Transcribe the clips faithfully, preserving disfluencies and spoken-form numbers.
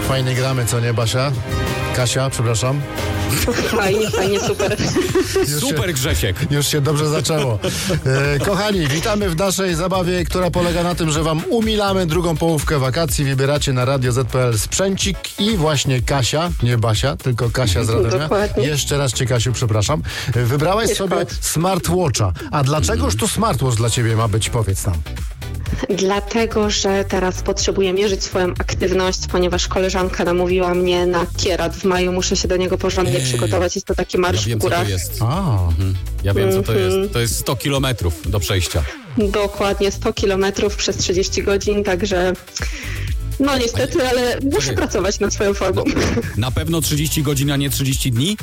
Fajnie gramy, co nie, Basia? Kasia, przepraszam. Fajnie, fajnie, super. Już Super, się, Grzesiek. już się dobrze zaczęło. E, kochani, witamy w naszej zabawie, która polega na tym, że wam umilamy drugą połówkę wakacji. Wybieracie na radio zet pe el sprzęcik i właśnie Kasia, nie Basia, tylko Kasia z Radomia. Dokładnie. Jeszcze raz cię, Kasiu, przepraszam. Wybrałaś Nie sobie szkodzi. smartwatcha. A dlaczegóż to smartwatch dla ciebie ma być? Powiedz nam. Dlatego, że teraz potrzebuję mierzyć swoją aktywność, ponieważ koleżanka namówiła mnie na kierat. W maju muszę się do niego porządnie Ej. przygotować. Jest to taki Ja marsz wiem, w co to górach. jest. A, Ja wiem, co to Mhm. jest. To jest sto kilometrów do przejścia. Dokładnie sto kilometrów przez trzydzieści godzin, także no niestety, ale muszę Czekaj. pracować nad swoją formą. Na pewno trzydzieści godzin, a nie trzydzieści dni?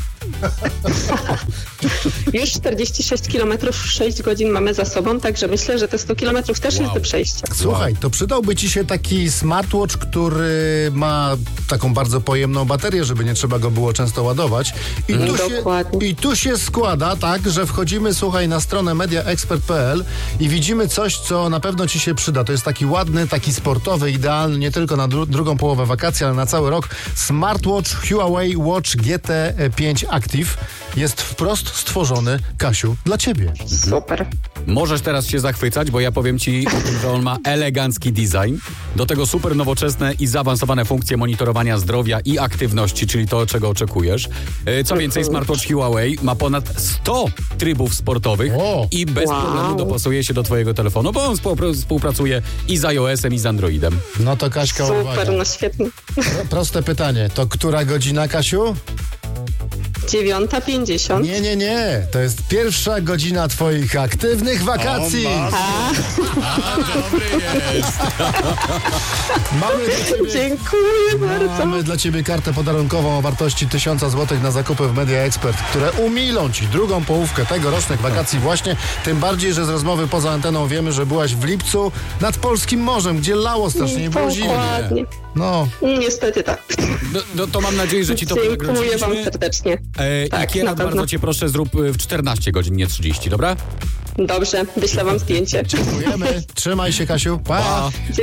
Już czterdzieści sześć kilometrów, sześć godzin mamy za sobą, także myślę, że te sto kilometrów też Wow. jest do przejścia. słuchaj, to przydałby ci się taki smartwatch, który ma taką bardzo pojemną baterię, żeby nie trzeba go było często ładować. I tu, się, Dokładnie. i tu się składa tak, że wchodzimy, słuchaj, na stronę media expert kropka pe el i widzimy coś, co na pewno ci się przyda. To jest taki ładny, taki sportowy, idealny nie tylko na dru- drugą połowę wakacji, ale na cały rok. Smartwatch Huawei Watch G T pięć Active jest wprost stworzony, Kasiu, dla ciebie. Super. Możesz teraz się zachwycać, bo ja powiem ci, że on ma elegancki design. Do tego super nowoczesne i zaawansowane funkcje monitorowania zdrowia i aktywności, czyli to, czego oczekujesz. E, Co więcej, smartwatch Huawei ma ponad sto trybów sportowych O! i bez Wow. problemu dopasuje się do twojego telefonu, bo on współpra- współpracuje i z iOS-em, i z Androidem. No to Kaśka, Super, uwaga. no świetnie. Proste pytanie. To która godzina, Kasiu? dziewiąta pięćdziesiąt. Nie, nie, nie. To jest pierwsza godzina twoich aktywnych wakacji. Dobry jest. Mamy dla ciebie, Dziękuję bardzo. mamy dla ciebie kartę podarunkową o wartości tysiąc złotych na zakupy w Media Expert, które umilą ci drugą połówkę tegorocznych wakacji właśnie. Tym bardziej, że z rozmowy poza anteną wiemy, że byłaś w lipcu nad Polskim Morzem, gdzie lało strasznie i było zimno. Dokładnie. No, Niestety tak. No, no to mam nadzieję, że ci to Dziękuję wam wynagrodziliśmy. serdecznie. E, Tak, I Kierat, na pewno. bardzo cię proszę, zrób y, w czternaście godzin, nie trzydzieści, dobra? Dobrze, wyślę wam zdjęcie. dziękujemy. Trzymaj się, Kasiu. Pa. Pa.